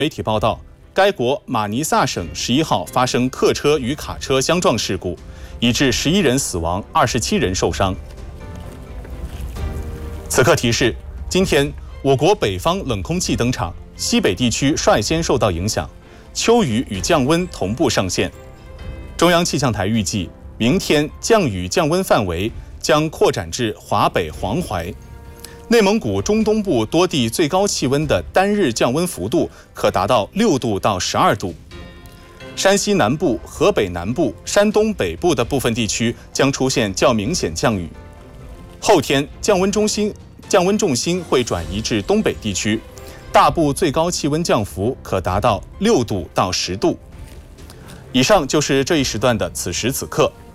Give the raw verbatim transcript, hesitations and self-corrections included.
媒体报道，该国马尼萨省十一号发生客车与卡车相撞事故，已致十一人死亡，二十七人受伤。此刻提示：今天我国北方冷空气登场，西北地区率先受到影响，秋雨与降温同步上线。中央气象台预计，明天降雨降温范围将扩展至华北、黄淮。内蒙古中东部多地最高气温的单日降温幅度可达到六度到十二度。山西南部、河北南部、山东北部的部分地区将出现较明显降雨。后天降温中心降温重心会转移至东北地区，大部最高气温降幅可达到六度到十度。以上就是这一时段的此时此刻。